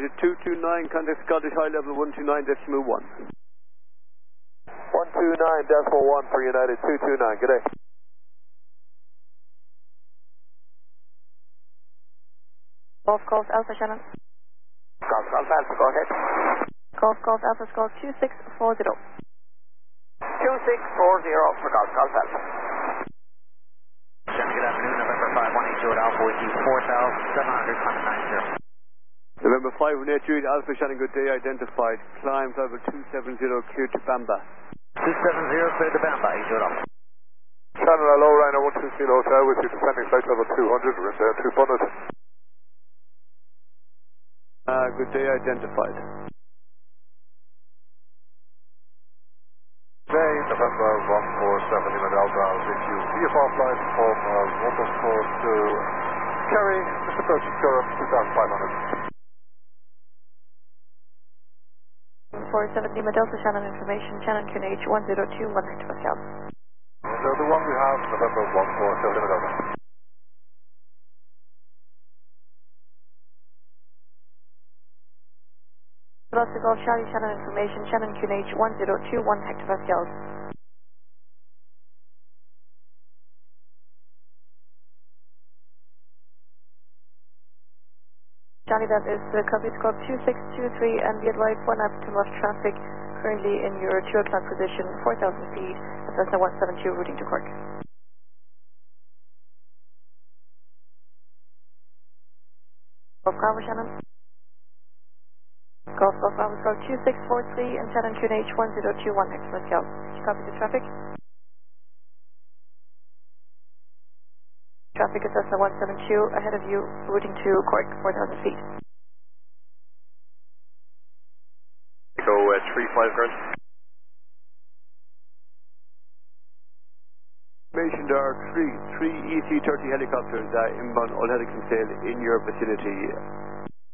United 229, contact Scottish High Level 129.1. 129.1 for United 229, good day. Golf Alpha Shannon. Golf Alpha, go ahead. Golf Alpha Skull 2640. 2640 for Golf Alpha. Shannon, good afternoon, November 5180 Alpha with you, 4,700, climb 90. November 5180 Alpha Shannon, good day, identified. Climb level 270, clear to Bamba. 270, clear to Bamba, 80 Alpha. Shannon, hello, Ryanair 120 Hotel with you, descending flight level 200, we're in there, 200. Good day, identified. Day, November 147 Lima Delta with you, VFR flight from Watersford to Kerry, Mr. Percy Current, 2,500. 47 Lima Delta Shannon information, Shannon QNH 1021 hectopascal. The one we have, November 147 Lima Delta. Velocity Golf Charlie Shannon information, Shannon QNH 1021 hectopascals. Charlie, that is the copy scope 2623 and the advised 1 to lost traffic currently in your 2 o'clock position, 4,000 feet, Cessna 172 routing to Cork. Golf Bravo Shannon. Golf Bravo Skull 2643 and Shannon QNH 1021 hectopascal. Did you copy the traffic? Traffic is Cessna 172 ahead of you, routing to Cork, 4,000 feet. Go 35 grand. Information, there are three EC-30 helicopters inbound all Helican sail in your vicinity.